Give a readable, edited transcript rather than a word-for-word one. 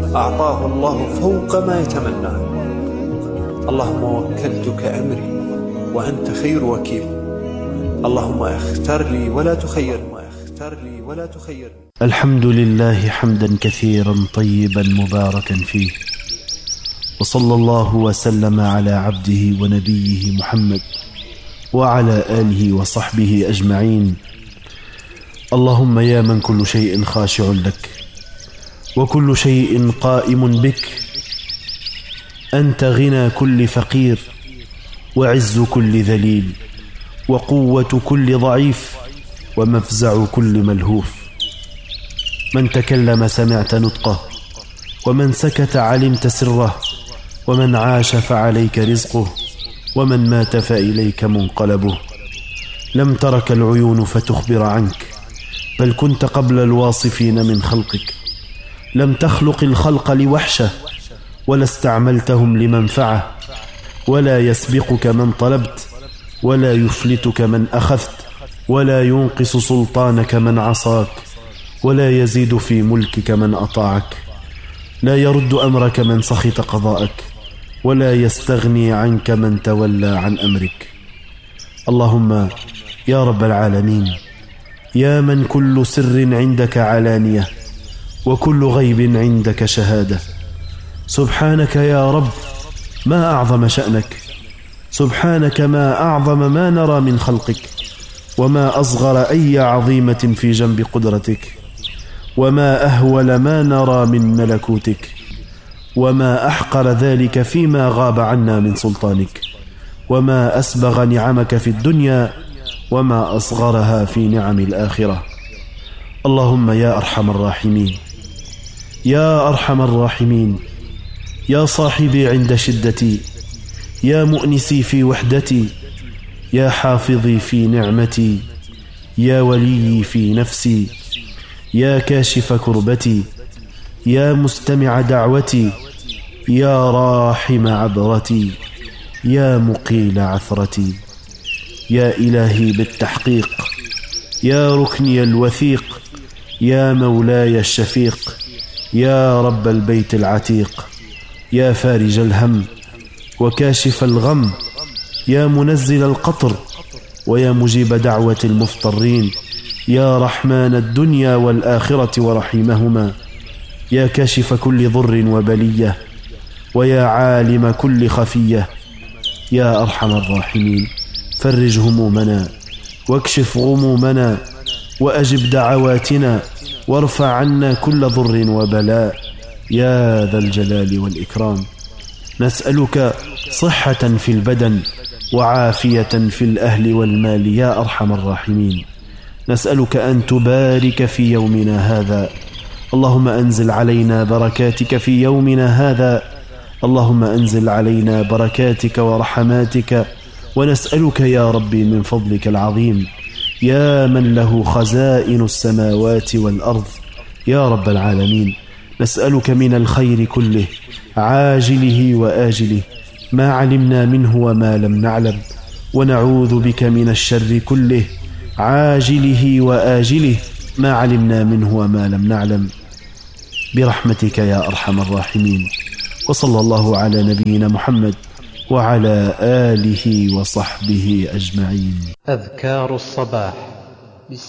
أعطاه الله فوق ما يتمناه. اللهم وكلتك أمري وأنت خير وكيل. اللهم اختر لي ولا تخيرني. الحمد لله حمدا كثيرا طيبا مباركا فيه، وصلى الله وسلم على عبده ونبيه محمد وعلى آله وصحبه أجمعين. اللهم يا من كل شيء خاشع لك وكل شيء قائم بك، أنت غنى كل فقير وعز كل ذليل وقوة كل ضعيف ومفزع كل ملهوف. من تكلم سمعت نطقه، ومن سكت علمت سره، ومن عاش فعليك رزقه، ومن مات فإليك منقلبه. لم ترك العيون فتخبر عنك، بل كنت قبل الواصفين من خلقك. لم تخلق الخلق لوحشة، ولا استعملتهم لمنفعة، ولا يسبقك من طلبت، ولا يفلتك من أخذت، ولا ينقص سلطانك من عصاك، ولا يزيد في ملكك من أطاعك. لا يرد أمرك من سخط قضاءك، ولا يستغني عنك من تولى عن أمرك. اللهم يا رب العالمين، يا من كل سر عندك علانية وكل غيب عندك شهادة، سبحانك يا رب ما أعظم شأنك، سبحانك ما أعظم ما نرى من خلقك، وما أصغر أي عظيمة في جنب قدرتك، وما أهول ما نرى من ملكوتك، وما أحقر ذلك فيما غاب عنا من سلطانك، وما أسبغ نعمك في الدنيا وما أصغرها في نعم الآخرة. اللهم يا أرحم الراحمين، يا أرحم الراحمين، يا صاحبي عند شدتي، يا مؤنسي في وحدتي، يا حافظي في نعمتي، يا وليي في نفسي، يا كاشف كربتي، يا مستمع دعوتي، يا راحم عبرتي، يا مقيل عثرتي، يا إلهي بالتحقيق، يا ركني الوثيق، يا مولاي الشفيق، يا رب البيت العتيق، يا فارج الهم وكاشف الغم، يا منزل القطر ويا مجيب دعوة المضطرين، يا رحمن الدنيا والآخرة ورحيمهما، يا كاشف كل ضر وبلية، ويا عالم كل خفية. يا أرحم الراحمين، فرج همومنا واكشف غمومنا وأجب دعواتنا وارفع عنا كل ضر وبلاء يا ذا الجلال والإكرام. نسألك صحة في البدن وعافية في الأهل والمال يا أرحم الراحمين. نسألك أن تبارك في يومنا هذا، اللهم أنزل علينا بركاتك في يومنا هذا، اللهم أنزل علينا بركاتك ورحماتك. ونسألك يا ربي من فضلك العظيم، يا من له خزائن السماوات والأرض يا رب العالمين، نسألك من الخير كله عاجله وآجله ما علمنا منه وما لم نعلم، ونعوذ بك من الشر كله عاجله وآجله ما علمنا منه وما لم نعلم، برحمتك يا أرحم الراحمين. وصلى الله على نبينا محمد وعلى آله وصحبه أجمعين. أذكار الصباح.